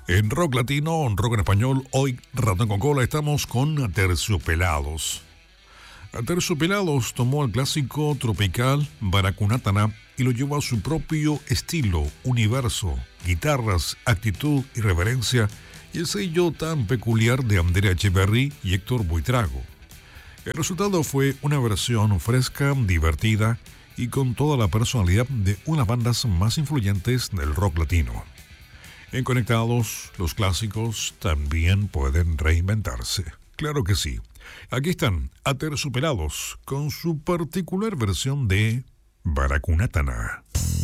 En rock latino, en rock en español, hoy Ratón con Cola estamos con Aterciopelados. Aterciopelados tomó el clásico tropical Baracunatana y lo llevó a su propio estilo, universo, guitarras, actitud, irreverencia y el sello tan peculiar de Andrea Echeverry y Héctor Buitrago. El resultado fue una versión fresca, divertida y con toda la personalidad de una de las bandas más influyentes del rock latino. En Conectados, los clásicos también pueden reinventarse. Claro que sí. Aquí están Aterciopelados con su particular versión de Baracunatana.